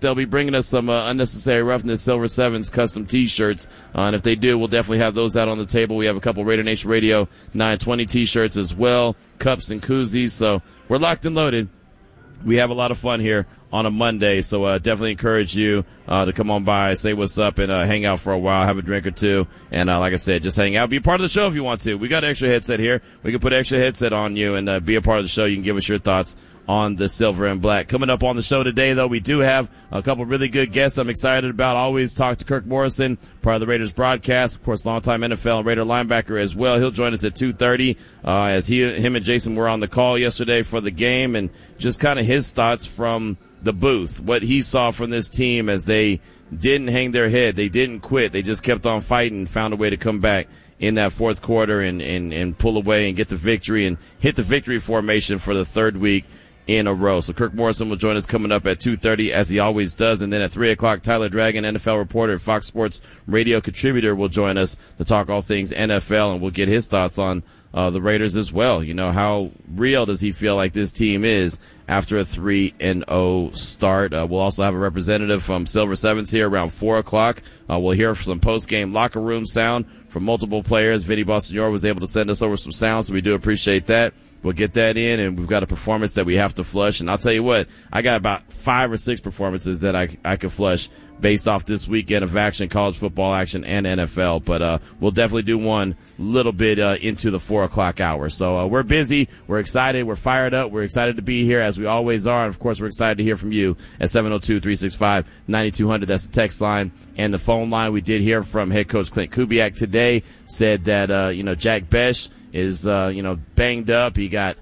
they'll be bringing us some Unnecessary Roughness Silver Sevens custom T-shirts. And if they do, we'll definitely have those out on the table. We have a couple Raider Nation Radio 920 T-shirts as well, cups and koozies. So we're locked and loaded. We have a lot of fun here on a Monday, so definitely encourage you to come on by, say what's up, and hang out for a while, have a drink or two, and like I said, just hang out. Be a part of the show if you want to. We got an extra headset here. We can put an extra headset on you and be a part of the show. You can give us your thoughts on the silver and black. Coming up on the show today, though, we do have a couple really good guests I'm excited about. Always talk to Kirk Morrison, part of the Raiders broadcast, of course, longtime NFL and Raider linebacker as well. He'll join us at 2:30 as him and Jason were on the call yesterday for the game, and just kind of his thoughts from the booth, what he saw from this team as they didn't hang their head. They didn't quit. They just kept on fighting and found a way to come back in that fourth quarter and pull away and get the victory and hit the victory formation for the third week in a row. So Kirk Morrison will join us coming up at 2:30 as he always does. And then at 3 o'clock, Tyler Dragon, NFL reporter and Fox Sports radio contributor, will join us to talk all things NFL, and we'll get his thoughts on the Raiders as well. You know, how real does he feel like this team is after a 3-0 start? We'll also have a representative from Silver Sevens here around 4 o'clock. We'll hear some post-game locker room sound from multiple players. Vinny Bonsignore was able to send us over some sound, so we do appreciate that. We'll get that in, and we've got a performance that we have to flush. And I'll tell you what, I got about 5 or 6 performances that I could flush based off this weekend of action, college football action, and NFL. But we'll definitely do one little bit into the 4 o'clock hour. So we're busy. We're excited. We're fired up. We're excited to be here, as we always are. And, of course, we're excited to hear from you at 702-365-9200. That's the text line. And the phone line, we did hear from head coach Clint Kubiak today, said that, Jack Bech is, banged up. He got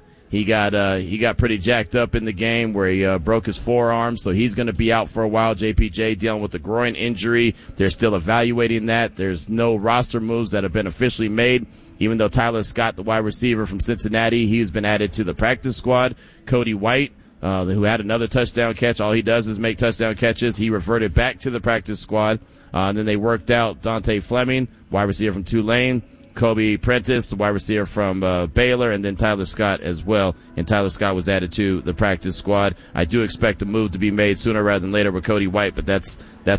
pretty jacked up in the game where he broke his forearm, so he's going to be out for a while. JPJ dealing with a groin injury. They're still evaluating that. There's no roster moves that have been officially made, even though Tyler Scott, the wide receiver from Cincinnati, he's been added to the practice squad. Cody White, who had another touchdown catch, all he does is make touchdown catches. He reverted back to the practice squad. And then they worked out Dante Fleming, wide receiver from Tulane, Kobe Prentice, the wide receiver from Baylor, and then Tyler Scott as well. And Tyler Scott was added to the practice squad. I do expect a move to be made sooner rather than later with Cody White, but that's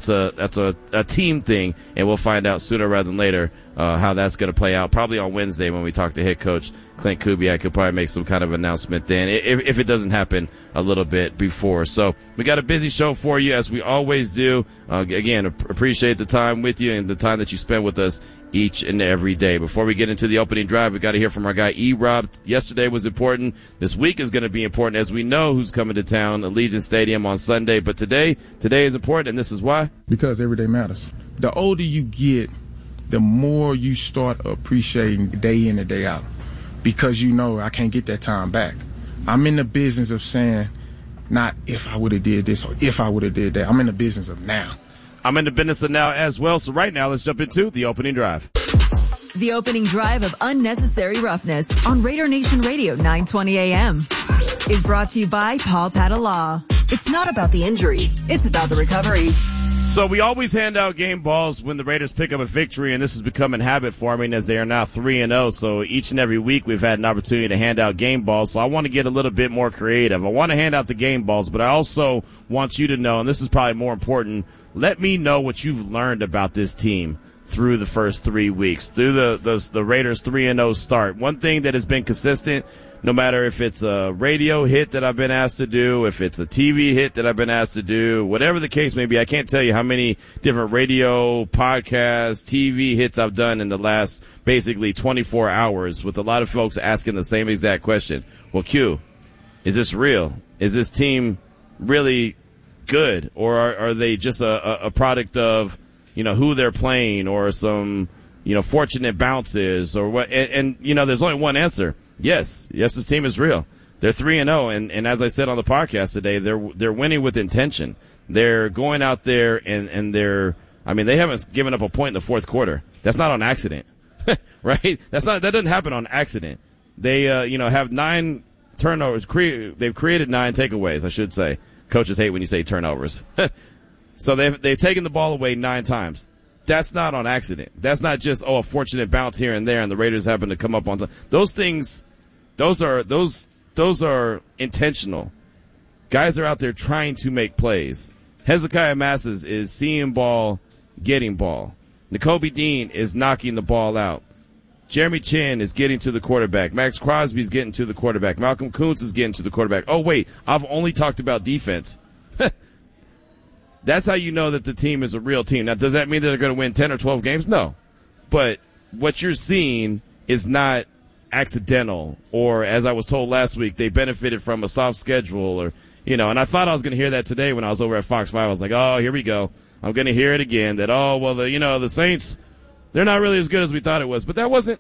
a team thing, and we'll find out sooner rather than later how that's going to play out. Probably on Wednesday when we talk to head coach Clint Kubiak. He'll probably make some kind of announcement then, if it doesn't happen a little bit before. So we got a busy show for you, as we always do. Again, appreciate the time with you and the time that you spend with us each and every day. Before we get into the opening drive, we got to hear from our guy E-Rob. Yesterday was important. This week is going to be important, as we know who's coming to town, Allegiant Stadium on Sunday. But today is important, and this is why. Because every day matters. The older you get, the more you start appreciating day in and day out. Because I can't get that time back. I'm in the business of saying, not if I would have did this or if I would have did that. I'm in the business of now. I'm in the business of now as well. So right now, let's jump into the opening drive. The opening drive of Unnecessary Roughness on Raider Nation Radio 920 AM is brought to you by Paul Padala. It's not about the injury. It's about the recovery. So we always hand out game balls when the Raiders pick up a victory, and this has become a habit forming as they are now 3-0. So each and every week we've had an opportunity to hand out game balls. So I want to get a little bit more creative. I want to hand out the game balls, but I also want you to know, and this is probably more important, let me know what you've learned about this team through the first 3 weeks, through the Raiders 3-0 start. One thing that has been consistent, no matter if it's a radio hit that I've been asked to do, if it's a TV hit that I've been asked to do, whatever the case may be, I can't tell you how many different radio, podcasts, TV hits I've done in the last basically 24 hours with a lot of folks asking the same exact question. Well, Q, is this real? Is this team really good? Or are they just a product of, who they're playing or some, fortunate bounces or what? And there's only one answer. Yes, this team is real. They're 3-0, and as I said on the podcast today, they're winning with intention. They're going out there and they haven't given up a point in the fourth quarter. That's not on accident, right? That doesn't happen on accident. They have 9 turnovers. They've created 9 takeaways, I should say. Coaches hate when you say turnovers. So they've taken the ball away 9 times. That's not on accident. That's not just, a fortunate bounce here and there and the Raiders happen to come up on time. Those things, those are intentional. Guys are out there trying to make plays. Hezekiah Masses is seeing ball, getting ball. Nakobe Dean is knocking the ball out. Jeremy Chin is getting to the quarterback. Max Crosby is getting to the quarterback. Malcolm Kuntz is getting to the quarterback. Oh, wait, I've only talked about defense. That's how you know that the team is a real team. Now, does that mean that they're going to win 10 or 12 games? No. But what you're seeing is not accidental, or as I was told last week, they benefited from a soft schedule, or, and I thought I was going to hear that today when I was over at Fox 5. I was like, oh, here we go. I'm going to hear it again that, the Saints, they're not really as good as we thought it was. But that wasn't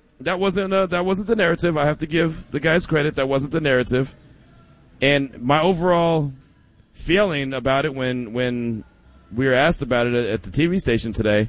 the narrative. I have to give the guys credit. That wasn't the narrative. And my overall feeling about it when we were asked about it at the TV station today,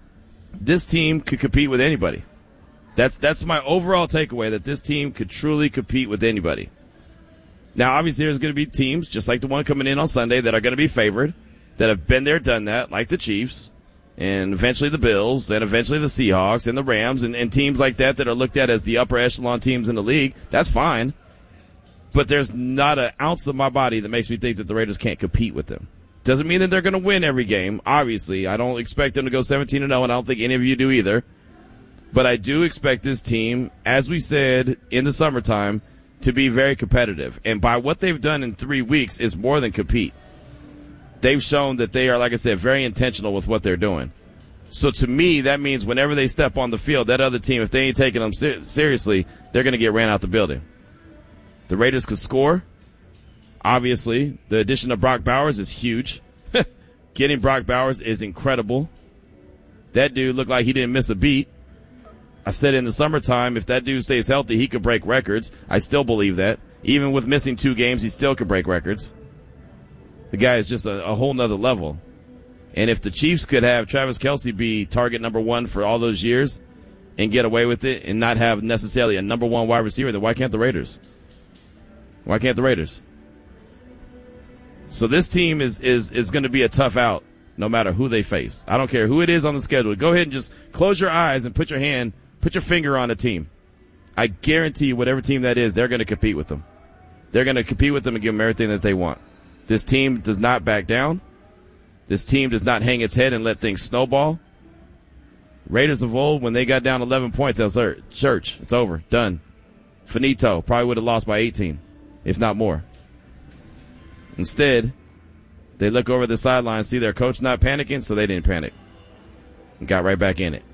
this team could compete with anybody. That's my overall takeaway, that this team could truly compete with anybody. Now, obviously, there's going to be teams, just like the one coming in on Sunday, that are going to be favored, that have been there, done that, like the Chiefs, and eventually the Bills, and eventually the Seahawks, and the Rams, and teams like that are looked at as the upper echelon teams in the league. That's fine. But there's not an ounce of my body that makes me think that the Raiders can't compete with them. Doesn't mean that they're going to win every game, obviously. I don't expect them to go 17-0, and I don't think any of you do either. But I do expect this team, as we said in the summertime, to be very competitive. And by what they've done in 3 weeks is more than compete. They've shown that they are, like I said, very intentional with what they're doing. So to me, that means whenever they step on the field, that other team, if they ain't taking them seriously, they're going to get ran out the building. The Raiders could score. Obviously, the addition of Brock Bowers is huge. Getting Brock Bowers is incredible. That dude looked like he didn't miss a beat. I said in the summertime, if that dude stays healthy, he could break records. I still believe that. Even with missing 2 games, he still could break records. The guy is just a whole nother level. And if the Chiefs could have Travis Kelce be target number 1 for all those years and get away with it and not have necessarily a number 1 wide receiver, then why can't the Raiders? Why can't the Raiders? So this team is going to be a tough out no matter who they face. I don't care who it is on the schedule. Go ahead and just close your eyes and put your finger on a team. I guarantee you, whatever team that is, they're going to compete with them. They're going to compete with them and give them everything that they want. This team does not back down. This team does not hang its head and let things snowball. Raiders of old, when they got down 11 points, that was church. It's over. Done. Finito. Probably would have lost by 18, if not more. Instead, they look over the sideline, see their coach not panicking, so they didn't panic. And got right back in it.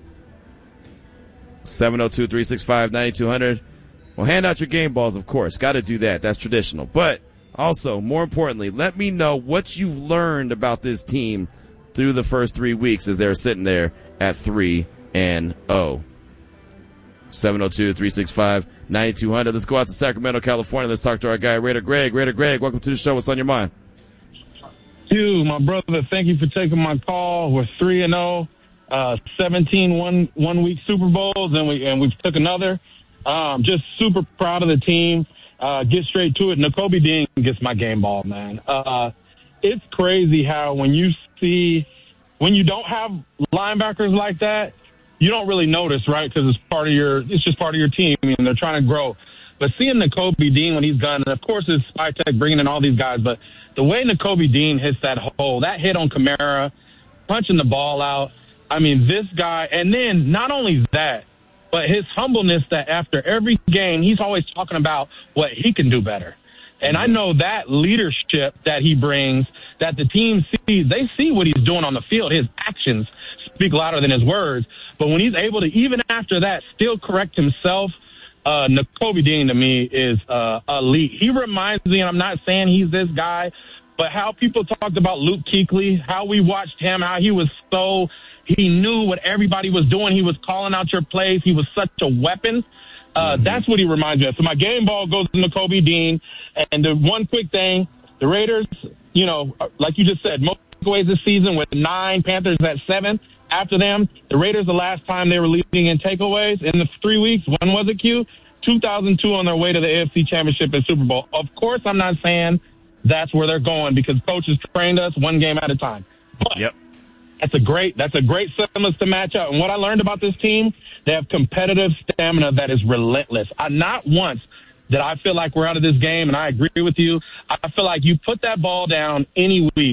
702-365-9200. Well, hand out your game balls, of course. Got to do that. That's traditional. But also, more importantly, let me know what you've learned about this team through the first 3 weeks as they're sitting there at 3-0. 702-365-9200. Let's go out to Sacramento, California. Let's talk to our guy, Raider Greg. Raider Greg, welcome to the show. What's on your mind? You, my brother, thank you for taking my call. We're 3-0, 17 one-week Super Bowls, and we've took another. Just super proud of the team. Get straight to it. Nakobe Dean gets my game ball, man. It's crazy how when you don't have linebackers like that, you don't really notice, right? Because it's just part of your team, and they're trying to grow. But seeing Nakobe Dean when he's gone, and of course it's Spytek bringing in all these guys, but the way Nakobe Dean hits that hole, that hit on Kamara, punching the ball out, I mean, this guy, and then not only that, but his humbleness that after every game, he's always talking about what he can do better. And I know that leadership that he brings, that the team sees, they see what he's doing on the field. His actions speak louder than his words. But when he's able to, even after that, still correct himself, Nakobe Dean to me is elite. He reminds me, and I'm not saying he's this guy, but how people talked about Luke Kuechly, how we watched him, how he knew what everybody was doing. He was calling out your plays. He was such a weapon. That's what he reminds me of. So my game ball goes to Nakobe Dean. And the one quick thing, the Raiders, like you just said, most takeaways this season with 9, Panthers at 7. After them, the Raiders, the last time they were leading in takeaways in the 3 weeks, when was it, Q? 2002 on their way to the AFC Championship and Super Bowl. Of course, I'm not saying that's where they're going because coaches trained us one game at a time. But yep. That's a great semblance to match up. And what I learned about this team, they have competitive stamina that is relentless. Not once did I feel like we're out of this game, and I agree with you. I feel like you put that ball down any week,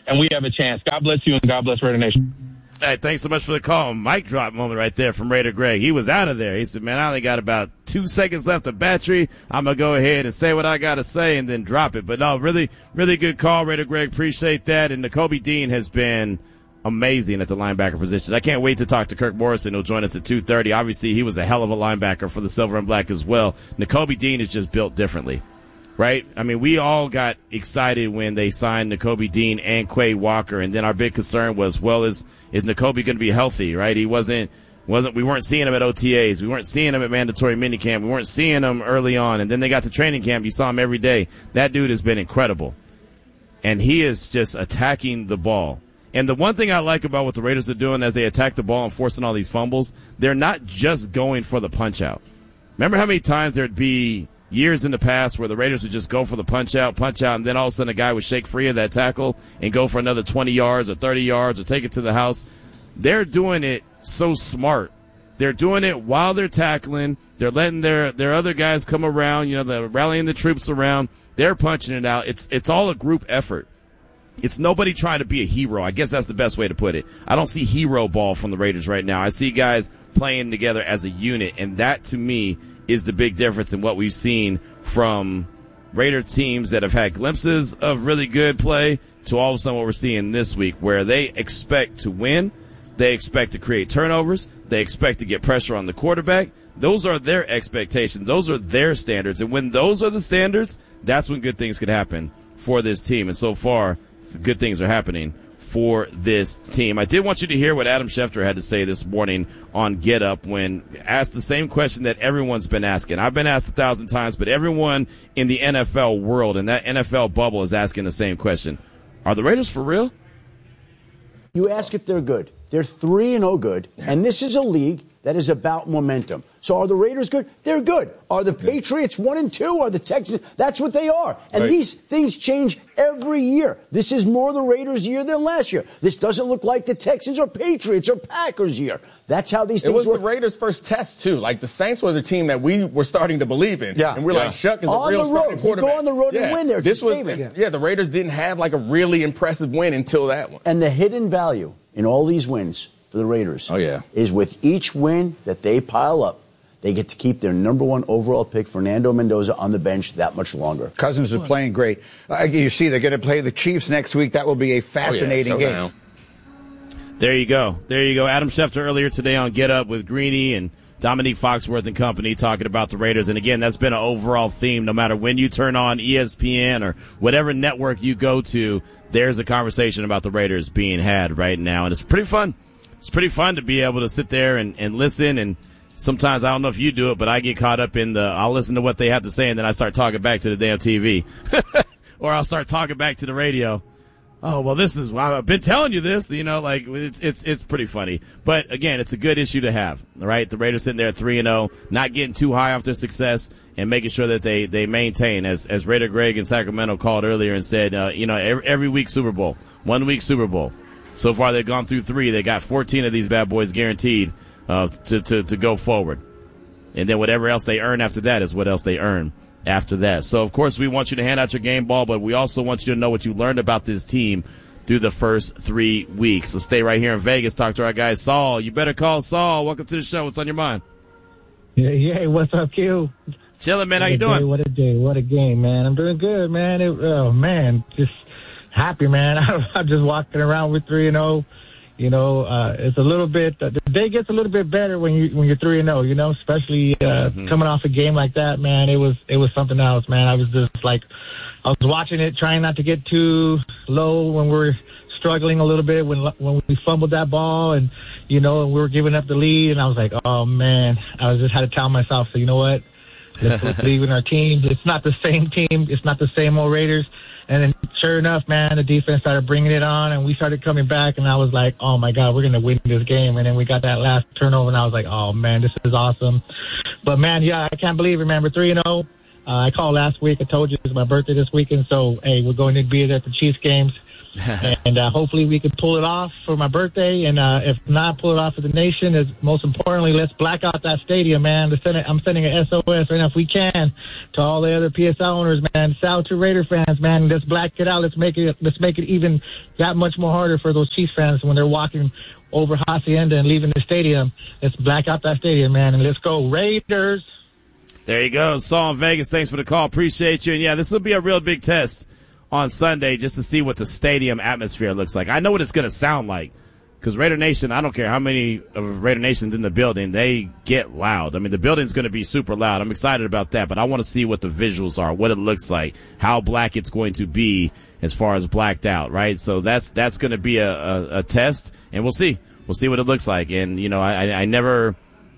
and we have a chance. God bless you, and God bless Raider Nation. Hey, thanks so much for the call. Mic drop moment right there from Raider Greg. He was out of there. He said, man, I only got about 2 seconds left of battery. I'm going to go ahead and say what I got to say and then drop it. But no, really, really good call, Raider Greg. Appreciate that. And Nakobe Dean has been amazing at the linebacker position. I can't wait to talk to Kirk Morrison, who'll join us at 2:30. Obviously, he was a hell of a linebacker for the Silver and Black as well. Nakobe Dean is just built differently. Right? I mean, we all got excited when they signed Nakobe Dean and Quay Walker, and then our big concern was, well, is Nakobe going to be healthy, right? We weren't seeing him at OTAs. We weren't seeing him at mandatory minicamp. We weren't seeing him early on, and then they got to training camp. You saw him every day. That dude has been incredible, and he is just attacking the ball. And the one thing I like about what the Raiders are doing as they attack the ball and forcing all these fumbles, they're not just going for the punch-out. Remember how many times there'd be years in the past where the Raiders would just go for the punch out, and then all of a sudden a guy would shake free of that tackle and go for another 20 yards or 30 yards or take it to the house. They're doing it so smart. They're doing it while they're tackling. They're letting their other guys come around. They're rallying the troops around. They're punching it out. It's all a group effort. It's nobody trying to be a hero. I guess that's the best way to put it. I don't see hero ball from the Raiders right now. I see guys playing together as a unit, and that to me is the big difference in what we've seen from Raider teams that have had glimpses of really good play to all of a sudden what we're seeing this week, where they expect to win, they expect to create turnovers, they expect to get pressure on the quarterback. Those are their expectations. Those are their standards. And when those are the standards, that's when good things could happen for this team. And so far, good things are happening for this team. I did want you to hear what Adam Schefter had to say this morning on Get Up when asked the same question that everyone's been asking. I've been asked 1,000 times, but everyone in the NFL world and that NFL bubble is asking the same question. Are the Raiders for real? You ask if they're good. They're 3-0 good, and this is a league that is about momentum. So are the Raiders good? They're good. Are the Patriots 1-2? Are the Texans? That's what they are. And these things change every year. This is more the Raiders' year than last year. This doesn't look like the Texans or Patriots or Packers' year. That's how these things work. It was the Raiders' first test, too. Like, the Saints was a team that we were starting to believe in. Yeah. And we're like, Shuck is a real starting quarterback. You go on the road and win there. The Raiders didn't have, like, a really impressive win until that one. And the hidden value in all these wins for the Raiders is with each win that they pile up, they get to keep their number 1 overall pick, Fernando Mendoza, on the bench that much longer. Cousins is playing great. You see, they're going to play the Chiefs next week. That will be a fascinating game. There you go. Adam Schefter earlier today on Get Up with Greeny and Dominique Foxworth and company talking about the Raiders. And again, that's been an overall theme. No matter when you turn on ESPN or whatever network you go to, there's a conversation about the Raiders being had right now. And it's pretty fun. It's pretty fun to be able to sit there and listen. And sometimes, I don't know if you do it, but I get caught up in I'll listen to what they have to say and then I start talking back to the damn TV. Or I'll start talking back to the radio. Oh, well, I've been telling you this, it's pretty funny. But again, it's a good issue to have, all right? The Raiders sitting there at 3-0, not getting too high off their success and making sure that they maintain, as Raider Greg in Sacramento called earlier and said, every week Super Bowl, 1 week Super Bowl. So far they've gone through 3. They got 14 of these bad boys guaranteed to go forward. And then whatever else they earn after that is what else they earn after that. So, of course, we want you to hand out your game ball, but we also want you to know what you learned about this team through the first 3 weeks. So stay right here in Vegas. Talk to our guy, Saul. You better call Saul. Welcome to the show. What's on your mind? Yeah, what's up, Q? Chilling, man. How you doing? What a day. What a game, man. I'm doing good, man. Just happy, man. I'm just walking around with 3-0. It's a little bit. The day gets a little bit better when you're 3-0. Especially coming off a game like that, man. It was something else, man. I was just like, I was watching it, trying not to get too low when we're struggling a little bit when we fumbled that ball and we were giving up the lead, and I was like, oh man. I just had to tell myself, so you know what? Let's believe in our team. It's not the same team. It's not the same old Raiders. And then, sure enough, man, the defense started bringing it on, and we started coming back, and I was like, oh, my God, we're going to win this game. And then we got that last turnover, and I was like, oh, man, this is awesome. But, man, yeah, I can't believe it, man. We're 3-0. I called last week. I told you it's my birthday this weekend, so, hey, we're going to be there at the Chiefs games. And hopefully we can pull it off for my birthday. And if not, pull it off for the nation. Is most importantly, let's black out that stadium, man. I'm sending an SOS right now if we can to all the other PSL owners, man. Shout out to Raider fans, man. Let's black it out. Let's make it even that much more harder for those Chiefs fans when they're walking over Hacienda and leaving the stadium. Let's black out that stadium, man, and let's go Raiders. There you go. Saul in Vegas, thanks for the call. Appreciate you. And, yeah, this will be a real big test on Sunday just to see what the stadium atmosphere looks like. I know what it's going to sound like because Raider Nation, I don't care how many of Raider Nation's in the building, they get loud. I mean, the building's going to be super loud. I'm excited about that, but I want to see what the visuals are, what it looks like, how black it's going to be as far as blacked out, right? So that's going to be a test, and we'll see. We'll see what it looks like. And, you know, I never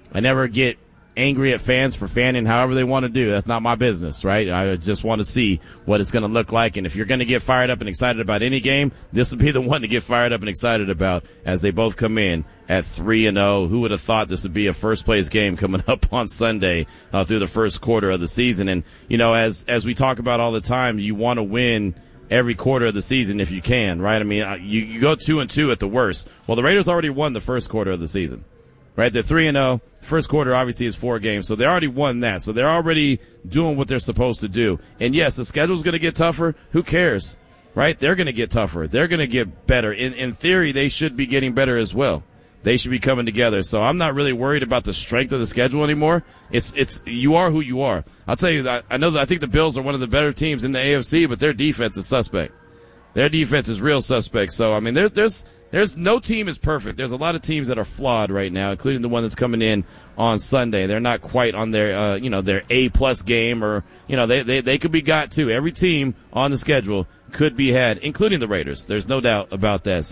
get angry at fans for fanning however they want to do. That's not my business, right? I just want to see what it's going to look like. And if you're going to get fired up and excited about any game, this would be the one to get fired up and excited about as they both come in at 3-0. Who would have thought this would be a first-place game coming up on Sunday through the first quarter of the season? And, you know, as we talk about all the time, you want to win every quarter of the season if you can, right? I mean, you go 2-2 at the worst. Well, the Raiders already won the first quarter of the season. Right, they're 3-0. First quarter obviously is 4 games, so they already won that. So they're already doing what they're supposed to do. And yes, the schedule's going to get tougher. Who cares, right? They're going to get tougher. They're going to get better. In theory, they should be getting better as well. They should be coming together. So I'm not really worried about the strength of the schedule anymore. It's you are who you are. I'll tell you that I think the Bills are one of the better teams in the AFC, but their defense is suspect. Their defense is real suspect. So I mean, there's no team is perfect. There's a lot of teams that are flawed right now, including the one that's coming in on Sunday. They're not quite on their, their A+ game, or, they could be got too. Every team on the schedule could be had, including the Raiders. There's no doubt about that.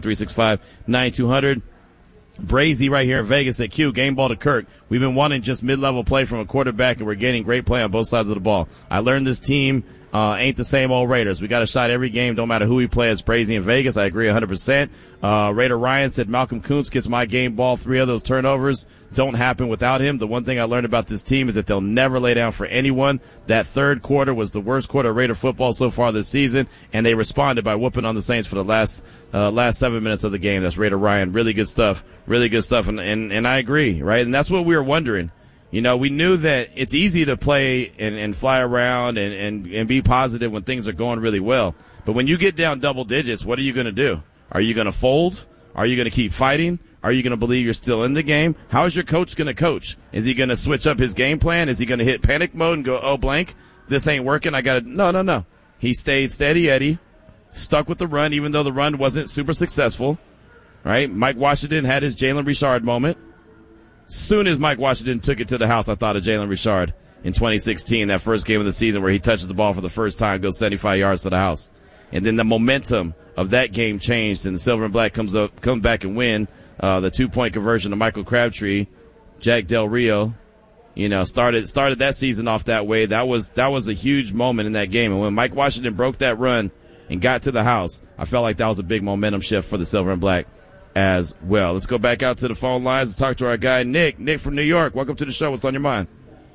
702-365-9200. Brazy right here in Vegas at Q. Game ball to Kirk. We've been wanting just mid-level play from a quarterback, and we're getting great play on both sides of the ball. I learned this team ain't the same old Raiders. We got a shot every game, don't matter who we play. It's Brazy in Vegas. I agree 100%. Raider Ryan said Malcolm Kuntz gets my game ball. 3 of those turnovers don't happen without him. The one thing I learned about this team is that they'll never lay down for anyone. That third quarter was the worst quarter of Raider football so far this season, and they responded by whooping on the Saints for the last 7 minutes of the game. That's Raider Ryan. Really good stuff. Really good stuff. And I agree, right? And that's what we were wondering. You know, we knew that it's easy to play and fly around and be positive when things are going really well. But when you get down double digits, what are you going to do? Are you going to fold? Are you going to keep fighting? Are you going to believe you're still in the game? How is your coach going to coach? Is he going to switch up his game plan? Is he going to hit panic mode and go, oh, blank, this ain't working? No. He stayed steady Eddie, stuck with the run, even though the run wasn't super successful, right? Mike Washington had his Jalen Richard moment. Soon as Mike Washington took it to the house, I thought of Jalen Richard in 2016, that first game of the season where he touches the ball for the first time, goes 75 yards to the house. And then the momentum of that game changed, and the Silver and Black comes back and win. The 2-point conversion to Michael Crabtree, Jack Del Rio, started that season off that way. That was a huge moment in that game. And when Mike Washington broke that run and got to the house, I felt like that was a big momentum shift for the Silver and Black as well. Let's go back out to the phone lines and talk to our guy, Nick. Nick from New York. Welcome to the show. What's on your mind?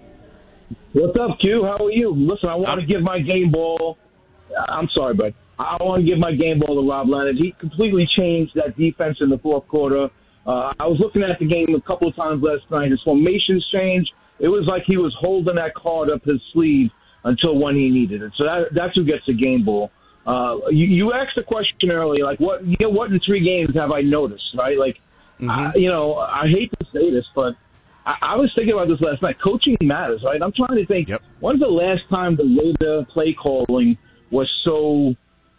What's up, Q? How are you? Listen, I want to give my game ball. I'm sorry, bud. I want to give my game ball to Rob Leonard. He completely changed that defense in the fourth quarter. I was looking at the game a couple of times last night. His formations changed. It was like he was holding that card up his sleeve until when he needed it. So that's who gets the game ball. You asked a question earlier, like what in 3 games have I noticed, right? Like, I hate to say this, but I was thinking about this last night. Coaching matters, right? I'm trying to think, when's the last time the Raider play calling was so,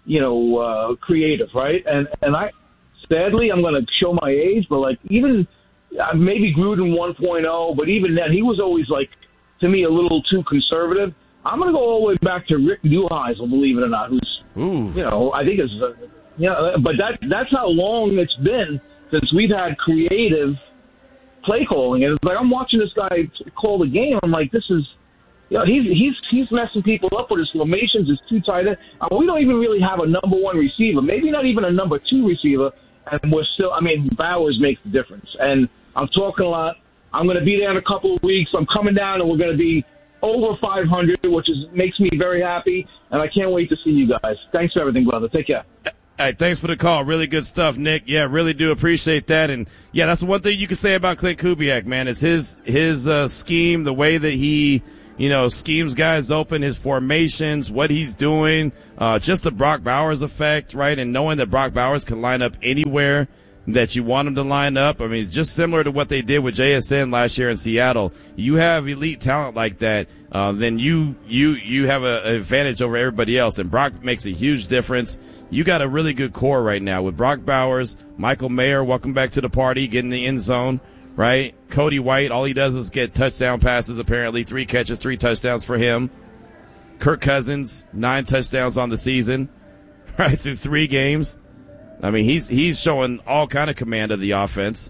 creative, right? And I, sadly, I'm going to show my age, but like even maybe Gruden 1.0, but even then he was always like, to me, a little too conservative. I'm going to go all the way back to Rick Neuheisel, believe it or not, who's, I think it's, but that's how long it's been since we've had creative play calling. And it's like, I'm watching this guy call the game. I'm like, this is, he's messing people up with his formations, his too tight end. We don't even really have a number 1 receiver, maybe not even a number 2 receiver. And we're still, Bowers makes the difference. And I'm talking a lot. I'm going to be there in a couple of weeks. I'm coming down and we're going to be over 500, which makes me very happy, and I can't wait to see you guys. Thanks for everything, brother. Take care. Hey, thanks for the call. Really good stuff, Nick. Yeah, really do appreciate that. And yeah, that's one thing you can say about Klint Kubiak, man. It's his scheme, the way that he, schemes guys open, his formations, what he's doing, just the Brock Bowers effect, right? And knowing that Brock Bowers can line up anywhere that you want him to line up. I mean, it's just similar to what they did with JSN last year in Seattle. You have elite talent like that, then you have an advantage over everybody else. And Brock makes a huge difference. You got a really good core right now with Brock Bowers, Michael Mayer, welcome back to the party, getting the end zone, right? Cody White, all he does is get touchdown passes, apparently. 3 catches, 3 touchdowns for him. Kirk Cousins, 9 touchdowns on the season, right, through 3 games. I mean, he's showing all kind of command of the offense.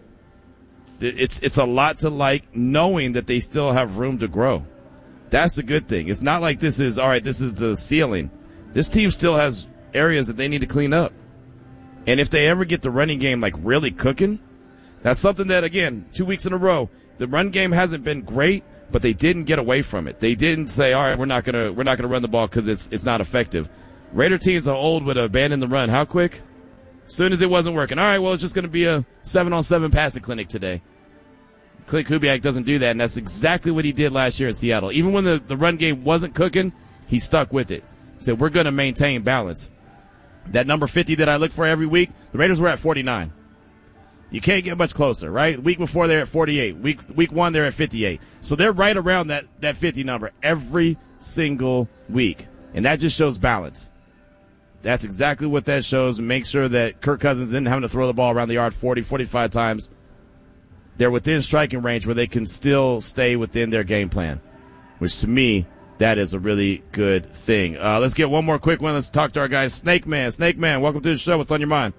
It's a lot to like, knowing that they still have room to grow. That's the good thing. It's not like this is the ceiling. This team still has areas that they need to clean up. And if they ever get the running game like really cooking, that's something that, again, 2 weeks in a row, the run game hasn't been great, but they didn't get away from it. They didn't say, all right, we're not gonna run the ball because it's not effective. Raider teams are old with abandon the run. How quick? As soon as it wasn't working. All right, well, it's just going to be a 7-on-7 passing clinic today. Klint Kubiak doesn't do that, and that's exactly what he did last year in Seattle. Even when the run game wasn't cooking, he stuck with it. He said, we're going to maintain balance. That number 50 that I look for every week, the Raiders were at 49. You can't get much closer, right? Week before, they're at 48. Week 1, they're at 58. So they're right around that 50 number every single week, and that just shows balance. That's exactly what that shows. Make sure that Kirk Cousins isn't having to throw the ball around the yard 40, 45 times. They're within striking range where they can still stay within their game plan, which to me, that is a really good thing. Let's get one more quick one. Let's talk to our guy, Snake Man. Snake Man, welcome to the show. What's on your mind?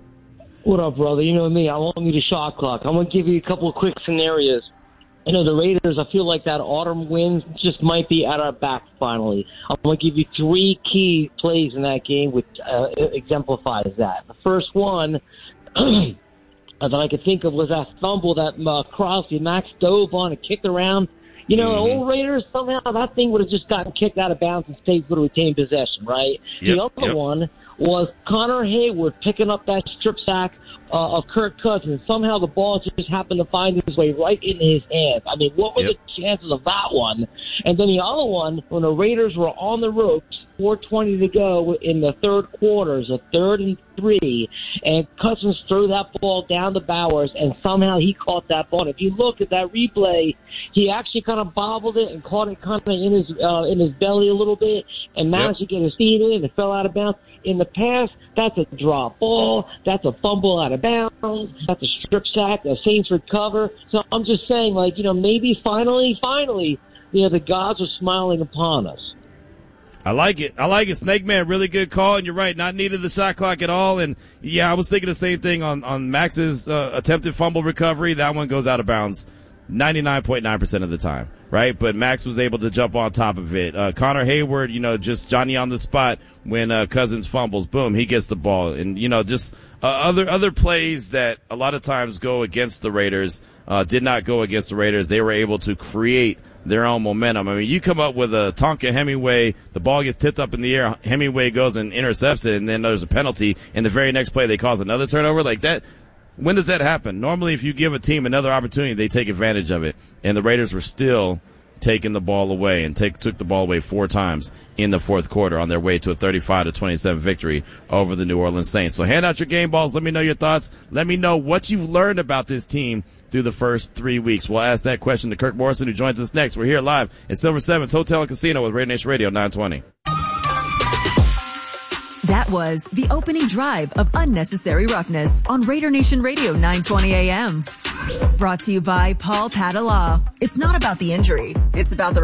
What up, brother? You know me. I won't need a shot clock. I'm going to give you a couple of quick scenarios. The Raiders, I feel like that autumn win just might be at our back finally. I'm going to give you 3 key plays in that game which exemplifies that. The first one that I could think of was that fumble that Max dove on and kicked around. Old Raiders, somehow that thing would have just gotten kicked out of bounds and stayed for retain possession, right? Yep, the other one was Connor Hayward picking up that strip sack of Kirk Cousins. Somehow the ball just happened to find its way right into his hands. I mean, what were the chances of that one? And then the other one, when the Raiders were on the ropes, 4:20 to go in the third quarter, a 3rd and 3, and Cousins threw that ball down to Bowers, and somehow he caught that ball. If you look at that replay, he actually kind of bobbled it and caught it kind of in his belly a little bit, and managed to get his feet in, and it fell out of bounds. In the past, that's a drop ball, that's a fumble out of bounds, that's a strip sack, a Saints recover. So I'm just saying, maybe finally, the gods are smiling upon us. I like it. Snake Man, really good call, and you're right, not needed the shot clock at all. And yeah, I was thinking the same thing on Max's attempted fumble recovery. That one goes out of bounds 99.9% of the time, right? But Max was able to jump on top of it. Connor Hayward, just Johnny on the spot when Cousins fumbles, boom, he gets the ball. And just other plays that a lot of times go against the Raiders did not go against the Raiders. They were able to create their own momentum. I mean, you come up with a Tonka Hemingway, the ball gets tipped up in the air, Hemingway goes and intercepts it, and then there's a penalty, and the very next play they cause another turnover like that. When does that happen? Normally, if you give a team another opportunity, they take advantage of it, and the Raiders were still taking the ball away and took the ball away 4 times in the fourth quarter on their way to a 35-27 victory over the New Orleans Saints. So hand out your game balls. Let me know your thoughts. Let me know what you've learned about this team through the first 3 weeks. We'll ask that question to Kirk Morrison, who joins us next. We're here live at Silver Sevens Hotel and Casino with Raider Nation Radio 920. That was the opening drive of Unnecessary Roughness on Raider Nation Radio 920 AM. Brought to you by Paul Padala. It's not about the injury. It's about the